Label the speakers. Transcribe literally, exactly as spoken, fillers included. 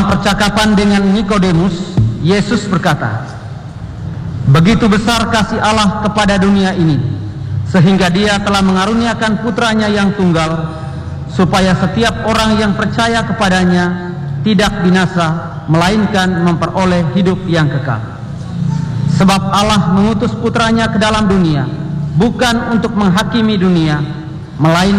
Speaker 1: Dalam percakapan dengan Nikodemus, Yesus berkata, "Begitu besar kasih Allah kepada dunia ini, sehingga Dia telah mengaruniakan putranya yang tunggal, supaya setiap orang yang percaya kepadanya tidak binasa, melainkan memperoleh hidup yang kekal. Sebab Allah mengutus putranya ke dalam dunia, bukan untuk menghakimi dunia, melainkan